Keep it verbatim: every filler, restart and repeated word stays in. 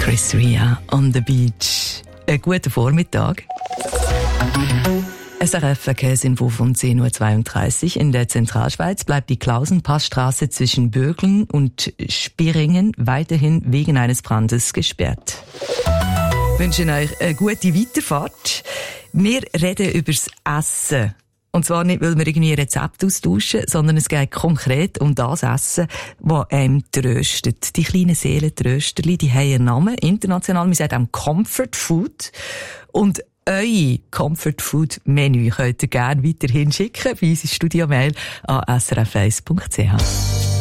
Chris Ria on the beach. Einen guten Vormittag. S R F-Verkehrsinfo von zehn Uhr zweiunddreißig. In der Zentralschweiz bleibt die Klausenpassstraße zwischen Bürgeln und Spieringen weiterhin wegen eines Brandes gesperrt. Ich wünsche euch eine gute Weiterfahrt. Wir reden über das Essen. Und zwar nicht, weil wir irgendwie Rezepte austauschen, sondern es geht konkret um das Essen, das einem tröstet. Die kleinen Seelentrösterli, die haben einen Namen, international, man sagt auch Comfort Food. Und euer Comfort Food Menü könnt ihr gerne weiterhin schicken bei uns in Studio Mail an s r f eins punkt c h.